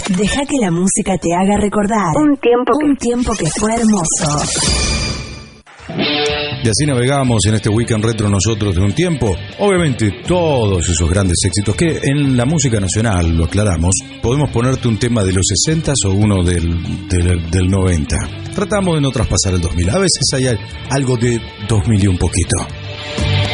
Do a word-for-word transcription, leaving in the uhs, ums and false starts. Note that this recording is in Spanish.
Deja que la música te haga recordar Un tiempo que... un tiempo que fue hermoso. Y así navegamos en este weekend retro nosotros de un tiempo. Obviamente todos esos grandes éxitos que en la música nacional, lo aclaramos, podemos ponerte un tema de los sesentas o uno del, del, del noventa. Tratamos de no traspasar el dos mil. A veces hay algo de dos mil y un poquito.